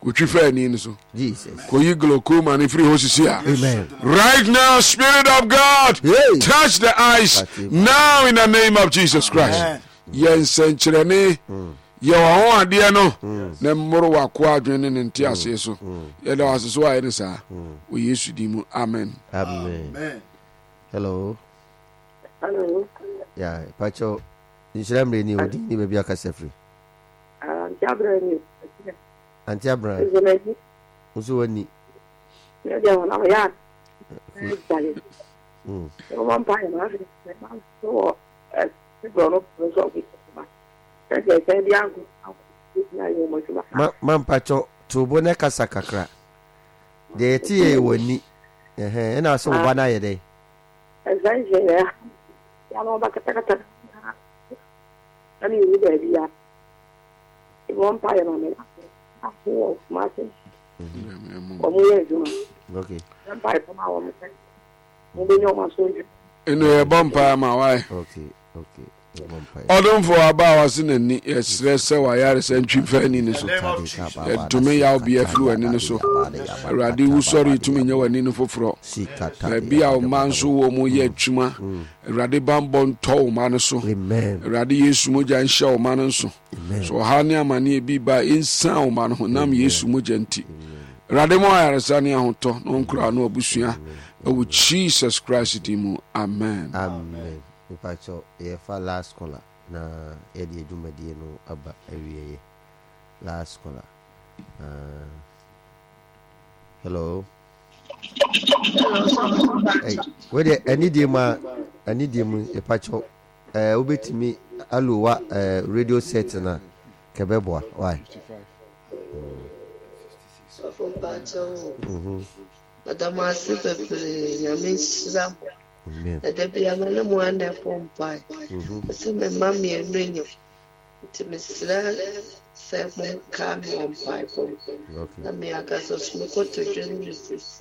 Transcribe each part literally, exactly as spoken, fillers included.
Kuchifeni so. Jesus. Koyi glaucoma ni free hosisia. Amen. Right now, Spirit of God, Hey. touch the eyes now in the name of Jesus Christ. Yen senchirene. Ye wa ho ade no. Na mmoro wa ko adwene ne nti ase so. Ye da wase so ayi ne sa. O Yesu di mu. Amen. Amen. Hello. Hello. Yeah, Pacho. Nishira mreni odi ni baby akasa free. Ah, Jabra ni. Auntie Abraham. Izemeni. Uzo wani. Ya dia wana ya. Mm. O man pa na fi. So, eh, go no so ki. Eh, eh, dia go. Na yo mo tuma. Ma man Pacho tubo ne kasa kakra. De ti e wani. Eh eh, na so ba na ye dai. Ezan je ya. Ya no ba kata kata. Ani ni da dia. O man pa na me. Oh, Martin. Okay. Eno e bompa ma why? Okay, okay. Odon for aba wase nani esre se wa yare se ntwifa ni ne so. E tumi ya obi afru ani ne so. Awurade wu sorry tumi nya wani ne foforo. E bia o manso wo mu ye twuma. Awurade bambo nto o man so. Amen. Awurade Yesu moja nhya o man so. So ha ne amane bi ba insan o man ho nam Yesu moja nti. Awurade mo ayare sane ahoto no nkura no abusua. E wo Jesus Christ di mu. Amen. Amen. Pacho ye fa last caller na ye de adwumadie no aba awieye last caller. Uh, hello. Hey, where the any day ma any day mu e Pacho eh obetimi alowa eh radio set na kebeboa why? So Pacho. Mhm. Madam Asipe nyame Amen. The Biamana Mwanda Pompai. So my mammy and ring to Miss Seven Cam on pipe. Let me I got so smoke to Genesis.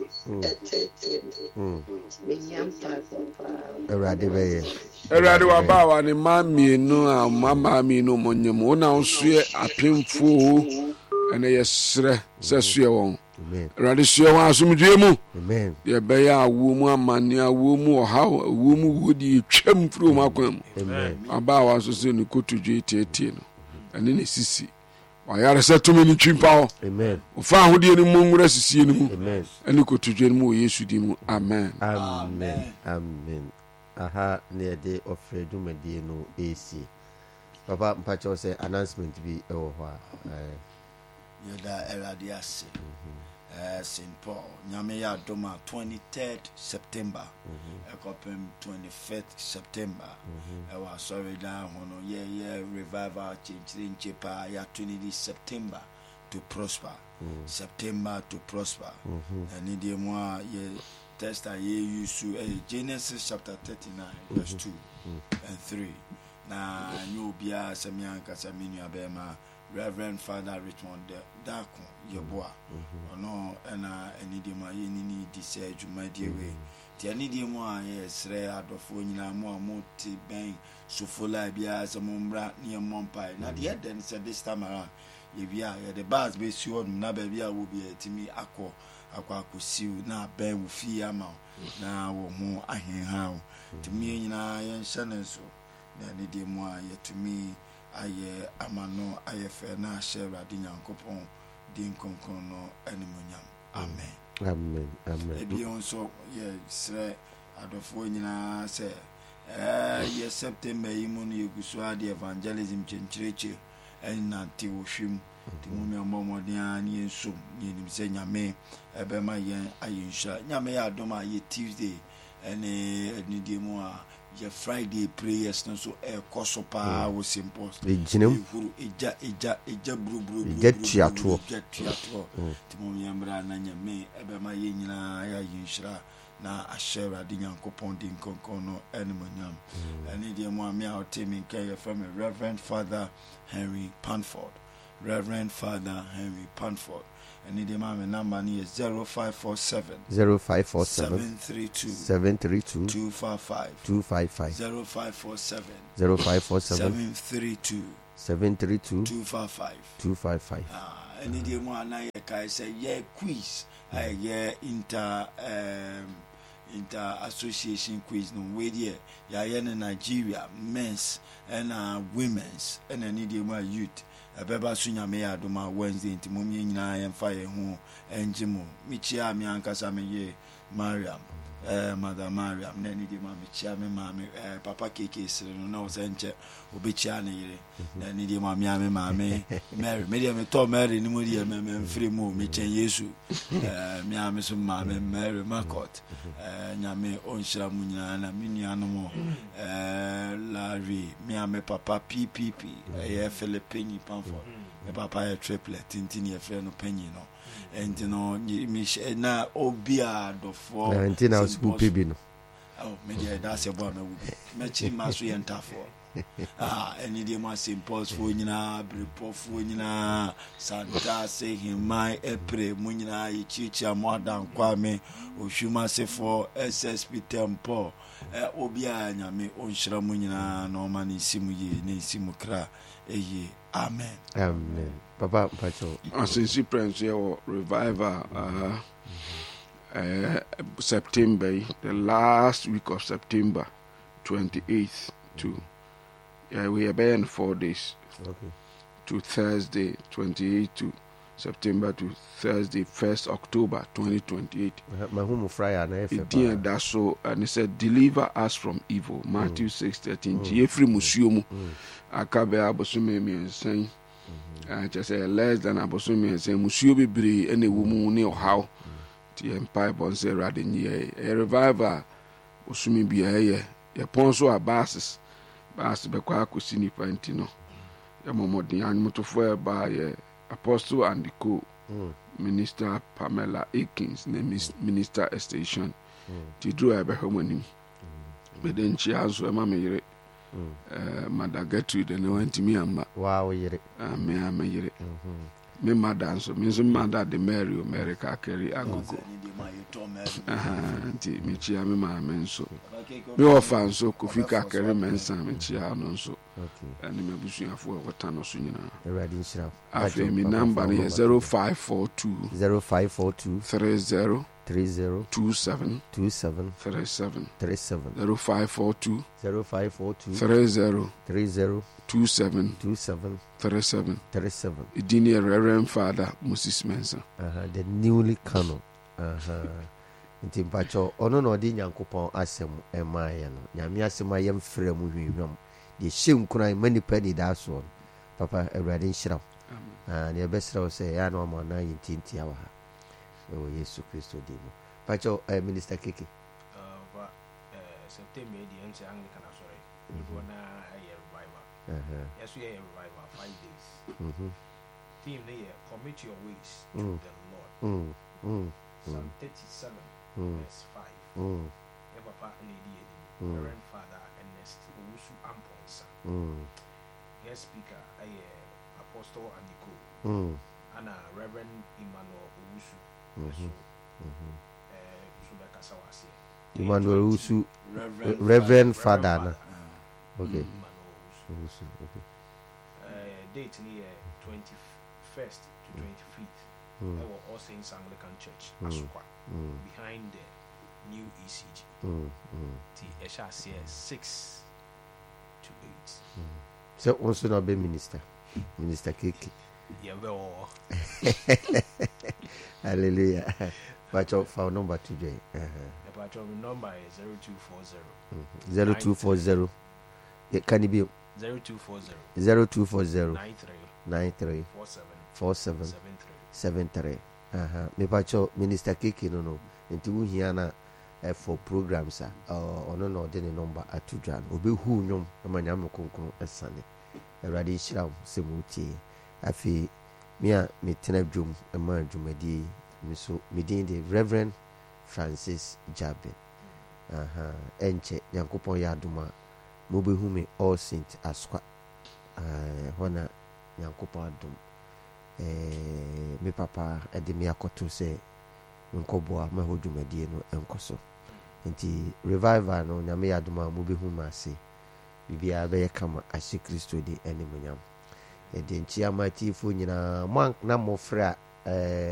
Erade Erade wa ba wa ni mammy no a mama mi no monyem wo na nso apemfo ene yesre sesue won. Erade sue won asumdue mu. Amen. Ye be ya awu mu amane awu mu oha awu mu wodi twam furu mu akwam. Amen. Aba wa so se ni kotudwe tietie no. Ene ne sisi. Wa yare se tumi ni twimpa ho. Amen. Ofa ahodie ni mu nwura sisi ni mu. Amen. Ene kotudwe ni mu Yesu di mu. Amen. Amen. Amen. Aha ne de ofre dumadie no esi. Papa mpacho say announcement bi e wo ho a. Yoda Erade ase. Uh, Saint Paul, Nyame Doma, twenty-third September, Ekopem twenty-fifth September. I was sorry down on yeah, yeah, revival change in Chepa, ya twenty September to prosper, September to prosper. And in the moi, ye test I use to Genesis chapter thirty-nine, verse two and three. Na new bia Samianka Saminu Abema. Reverend Father Richmond Dako Yeboa ono na enidima ye nini dise adwumadie we ti enidie mo a yes re adofo nyina mo amoti ben sofola bia asamombra ne mompai na de den se this time around ye bia ye the bars be si on na ba bia wo bia timi akọ akọ akosiu na ben wo fi ama na wo ho ahenha timi nyina ye nhane so na enidie mo a ye timi aye amano aye fe na share adi nyankopon din konkon no animonyam. Amen. Amen. Amen. Ebi onso ye sre adofo nyina se eh ye September yimu no yeguso adi evangelism chenchireche enante wohwem timu me momodin ani enso ni nim se nyame ebe ma ye ayinsha nyame ya adoma ye Tuesday ene enidie mu a ye Friday prayers no so e koso pa wo simple ejinem eja eja eja bru bru get tiato get tiato timo yambra na nyame ebe ma ye nyina ya yinshira na ashera di nyankopon din konkono enimonyam ene die mo amia otemi nke ye from Reverend Father Henry Panford. Reverend Father Henry Panford. And the mama number is zero five four seven zero five four seven seven three two seven three two two five five two five five zero five four seven zero five four seven seven three two seven three two two five five two five five. Ah, ɛne deɛ mu ana yɛ kae sɛ yɛ quiz a yɛ inter um, inter association quiz no wei deɛ yɛayɛ no Nigeria men's ɛna women's ɛna ne deɛ mu a youth ɛbɛba so nyame yɛ adom a Wednesday nti mom yɛ nyinaa yɛmfa yɛn ho ɛngye mu mekyia me ankasa meyɛ Mariam eh Mother Mariam na ni de ma me chia me ma me eh papa keke sire no na wo se nche obechia ne yire na ni de ma me ame ma me Mary me de me to Mary ni mo de me me mfiri mu me chen Yesu eh me ame so ma me Mary Makot eh nyame onhira mu nyina na me nuano mo eh Larry me ame papa P P P eh Philippine Pamfo me papa e triplet tintini e frɛ no panyi no and you know me na obia do for nineteen hours who baby no oh me dey that's your boy me me chi maso yenta for ah any dey ma Saint Paul's for nyina brepo for nyina Santa say him my epre mu nyina ye chichi amodan kwa me ohwuma se for S S P Temple eh obia nyame onhira mu nyina no ma ne simu ye ne simu kra eye amen amen papa pacho asensi prince your revival uh, uh September, the last week of September twenty-eighth to yeah we are been four days okay to Thursday twenty-eighth to September to Thursday first October twenty twenty-eight. My home Friday na efe. It that's so and it said deliver us from evil. Matthew six thirteen. Jeffrey Musuomu akabe abosume mi ensan. I just say less than abosume ensan musuo bebre ene wo mu ne ohaw. Ti empire bon say rade nye a revival osumi bia ye ye ponso abasis. Bas be kwa akosi nipa ntino. Ya momodin anmotofo e ba ye Apostle and the co mm. Minister Pamela Akins, name is Minister Station. Ti drew a behomonim. Meden chiazo ema meyire. Eh Mother Gertrude and went to me amba. Wow yire. Ah me ameyire. Me mother so me so mother de Mary America carry agogo. Ah nti me chia me ma me nso. Me ofa nso kofika carry mensa me chia no nso. Okay. And me busuafo e wota no so nyina. Ready nshira. Afi mi number no zero five four two zero five four two three zero three zero two seven two seven three seven three seven zero five four two zero five four two three zero three zero two seven two seven three seven three seven. Idini Reverend Father Moses Mensah. Uh-huh, the newly canon. Uh-huh. Nti mpacho ono no di Nyankopon asem ema ye no. Nyame asem ayem frɛ mu hwehwam. De hyem kuna mani pani da so. Papa Awurade nhyira. Ah, ne besra sɛ ya no ma na yintinti awa ha. O Yesu Kristo di mu. Pacho uh, Minister Keke. Uh, ba uh, September di nti Anglican asore. Ibo na aye revival. Uh-huh. Yes, we are revival five days. Mhm. Theme there commit your ways Mm. to the Lord. Mm. Mm. Psalm thirty-seven Mm. verse five. Mm. Yeah, Papa Lady Mm. Reverend Father Ernest Owusu Amponsa. Mm. Guest speaker aye Apostle Andiko. Mm. And Reverend Emmanuel Owusu. Mhm. So, Mhm. eh, Subeka Sawasi. Emmanuel Usu Reverend, Reverend Father na. Ah. Okay. Emmanuel Owusu. Usu. Okay. Uh, date near twenty-first to twenty-fifth. Mm. Our All Saints Anglican Church, Mm. Asukwa, Mm. behind the new E C G. Mm. Mm. T Eshas here six to eight. So also not be minister. Minister Keke. Yeah, well, Hallelujah. Watch out for number today. Uh-huh. the patron number is zero two four zero Zero two four zero. Can it be zero two four zero zero two four zero nine three nine three four seven four seven seven three. seven three. Uh-huh. Me pacho Minister Keke no no. Nti wo hia na uh, for programs ah uh, ono no de ne number atudwa no obe hu nwom ma nyam konkon esane. Awurade hyira wo se mu tie. Afi me a me tena dwom ma dwumadi me so me din de Reverend Francis Jabin. Aha, enche Nyankopon ya adoma mo be hu me All Saint Aswa. Eh, hona Nyankopon adom. Eh, me papa e de me akoto se nkoboa ma ho dwumadi no enkoso. Nti revival no nyame ya adoma mo be hu ma se bibia be kama ahye Kristo di animunyam. yɛde nkyia ma atiefo nyinaa mo na mofrɛ a